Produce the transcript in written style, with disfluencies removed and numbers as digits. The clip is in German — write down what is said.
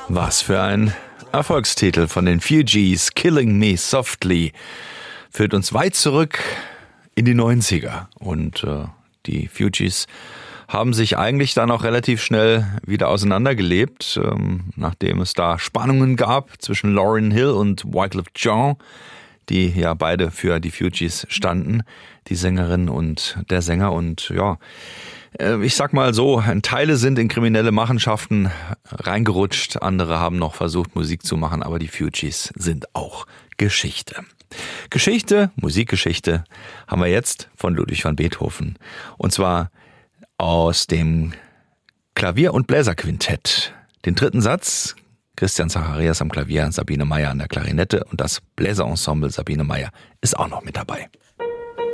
Was für ein Erfolgstitel von den Fugees, Killing Me Softly, führt uns weit zurück in die 90er. Und die Fugees haben sich eigentlich dann auch relativ schnell wieder auseinandergelebt, nachdem es da Spannungen gab zwischen Lauryn Hill und Wyclef Jean, die ja beide für die Fugees standen, die Sängerin und der Sänger. Und ja, ich sag mal so, Teile sind in kriminelle Machenschaften reingerutscht, andere haben noch versucht, Musik zu machen, aber die Fugees sind auch Geschichte. Geschichte, Musikgeschichte haben wir jetzt von Ludwig van Beethoven. Und zwar aus dem Klavier- und Bläserquintett. Den dritten Satz, Christian Zacharias am Klavier, Sabine Meyer an der Klarinette und das Bläserensemble Sabine Meyer ist auch noch mit dabei.